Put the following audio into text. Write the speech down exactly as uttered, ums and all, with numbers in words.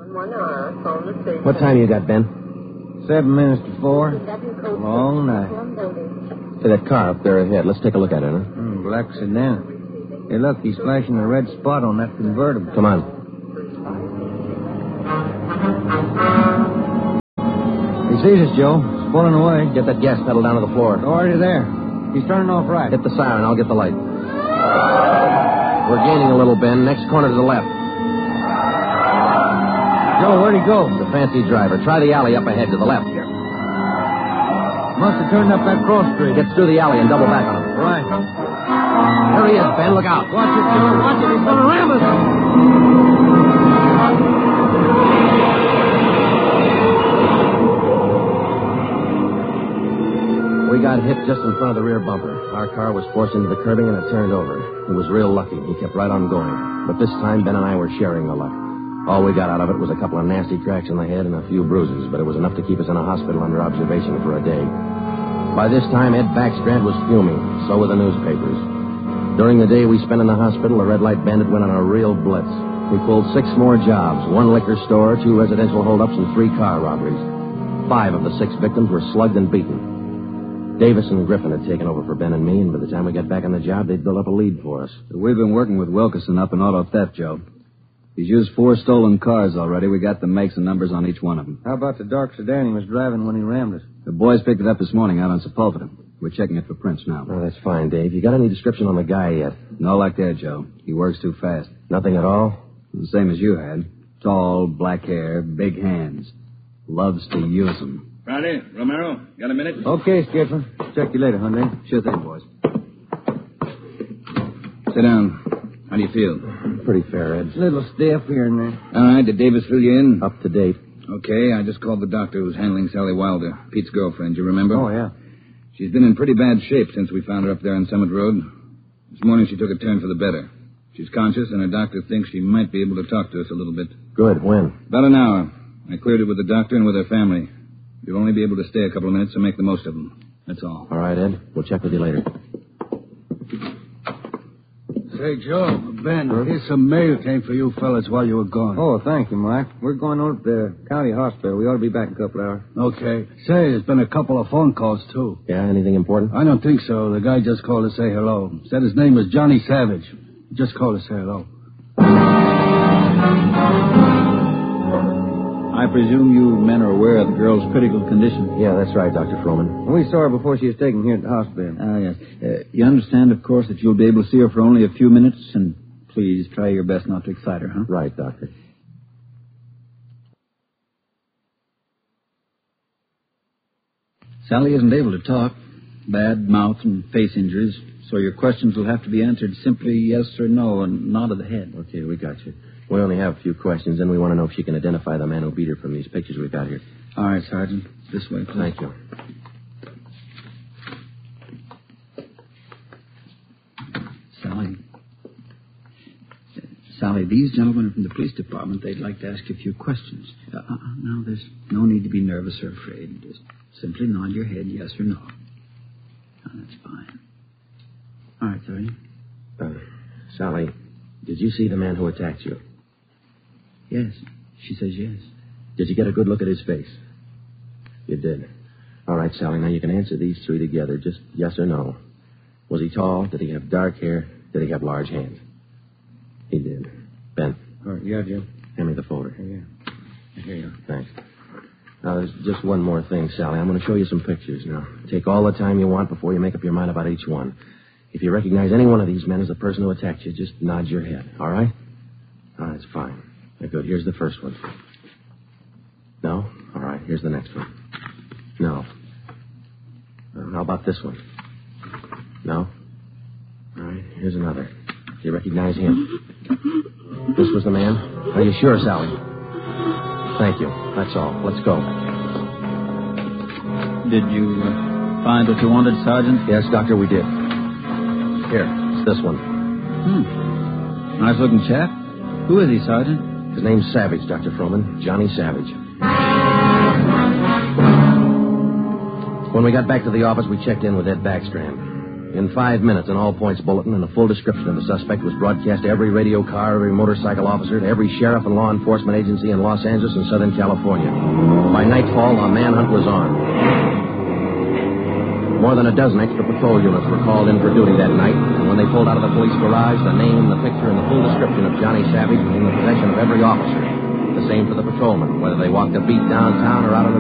What time you got, Ben? Seven minutes to four. Long night. Hey, that car up there ahead. Let's take a look at it, huh? Mm, black sedan. Hey, look, he's flashing a red spot on that convertible. Come on. He sees us, Joe. He's pulling away. Get that gas pedal down to the floor. Already there. He's turning off right. Hit the siren. I'll get the light. We're gaining a little, Ben. Next corner to the left. Joe, where'd he go? It's a fancy driver. Try the alley up ahead to the left. Must have turned up that cross street. Get through the alley and double back on him. Right. There he is, Ben. Look out. Watch it, Joe. Watch it. He's going to ram us. We got hit just in front of the rear bumper. Our car was forced into the curbing and it turned over. It was real lucky. He kept right on going. But this time, Ben and I were sharing the luck. All we got out of it was a couple of nasty cracks in the head and a few bruises, but it was enough to keep us in a hospital under observation for a day. By this time, Ed Backstrand was fuming. So were the newspapers. During the day we spent in the hospital, the Red Light Bandit went on a real blitz. We pulled six more jobs, one liquor store, two residential holdups, and three car robberies. Five of the six victims were slugged and beaten. Davis and Griffin had taken over for Ben and me, and by the time we got back on the job, they'd built up a lead for us. We've been working with Wilkerson up in auto theft, Joe. He's used four stolen cars already. We got the makes and numbers on each one of them. How about the dark sedan he was driving when he rammed us? The boys picked it up this morning out on Sepulveda. We're checking it for prints now. Oh, that's fine, Dave. You got any description on the guy yet? No like that, Joe. He works too fast. Nothing at all? The same as you had. Tall, black hair, big hands. Loves to use them. Friday, Romero, got a minute? Okay, Skipper. Check you later, Hyundai. Sure thing, boys. Sit down. How do you feel? Pretty fair, Ed. A little stiff here and there. All right, did Davis fill you in? Up to date. Okay, I just called the doctor who's handling Sally Wilder, Pete's girlfriend, you remember? Oh, yeah. She's been in pretty bad shape since we found her up there on Summit Road. This morning she took a turn for the better. She's conscious, and her doctor thinks she might be able to talk to us a little bit. Good. When? About an hour. I cleared it with the doctor and with her family. You'll only be able to stay a couple of minutes, so make the most of them. That's all. All right, Ed. We'll check with you later. Say, Joe, Ben, here's some mail came for you fellas while you were gone. Oh, thank you, Mike. We're going over to the county hospital. We ought to be back in a couple hours. Okay. Say, there's been a couple of phone calls, too. Yeah, anything important? I don't think so. The guy just called to say hello. Said his name was Johnny Savage. Just called to say hello. I presume you men are aware of the girl's critical condition. Yeah, that's right, Doctor Froman. We saw her before she was taken here at the hospital. Ah, yes. Uh, you understand, of course, that you'll be able to see her for only a few minutes, and please try your best not to excite her, huh? Right, Doctor. Sally isn't able to talk. Bad mouth and face injuries, so your questions will have to be answered simply yes or no and nod of the head. Okay, we got you. We only have a few questions, and we want to know if she can identify the man who beat her from these pictures we've got here. All right, Sergeant. This way, please. Thank you. Sally. Sally, these gentlemen are from the police department. They'd like to ask you a few questions. Uh, uh, now, there's no need to be nervous or afraid. Just simply nod your head yes or no. Oh, that's fine. All right, Sergeant. Uh, Sally, did you see the man who attacked you? Yes. She says yes. Did you get a good look at his face? You did. All right, Sally, now you can answer these three together. Just yes or no. Was he tall? Did he have dark hair? Did he have large hands? He did. Ben. All right, yeah, Jim. Hand me the folder. Yeah. Here you are. Thanks. Now, there's just one more thing, Sally. I'm going to show you some pictures now. Take all the time you want before you make up your mind about each one. If you recognize any one of these men as the person who attacked you, just nod your head, all right? All right, that's fine. Good. Here's the first one. No? All right, here's the next one. No. Uh, how about this one? No? All right, here's another. Do you recognize him? This was the man? Are you sure, Sally? Thank you. That's all. Let's go. Did you uh, find what you wanted, Sergeant? Yes, Doctor, we did. Here, it's this one. Hmm. Nice-looking chap. Who is he, Sergeant? His name's Savage, Doctor Froman. Johnny Savage. When we got back to the office, we checked in with Ed Backstrand. In five minutes, an all-points bulletin and a full description of the suspect was broadcast to every radio car, every motorcycle officer, to every sheriff and law enforcement agency in Los Angeles and Southern California. By nightfall, the manhunt was on. More than a dozen extra patrol units were called in for duty that night, and when they pulled out of the police garage, the name, the picture, and the full description of Johnny Savage was in the possession of every officer. The same for the patrolmen, whether they walked a beat downtown or out on the